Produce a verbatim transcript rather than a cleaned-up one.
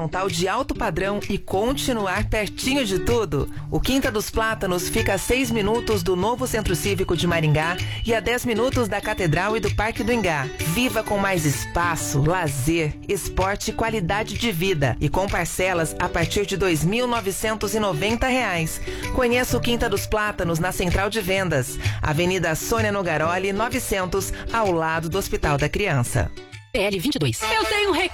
horizontal de alto padrão e continuar pertinho de tudo? O Quinta dos Plátanos fica a seis minutos do novo Centro Cívico de Maringá e a dez minutos da Catedral e do Parque do Engá. Viva com mais espaço, lazer, esporte e qualidade de vida. E com parcelas a partir de dois mil novecentos e noventa reais. Conheça o Quinta dos Plátanos na Central de Vendas, Avenida Sônia Nogaroli, novecentos, ao lado do Hospital da Criança. P L vinte e dois. Eu tenho um recado.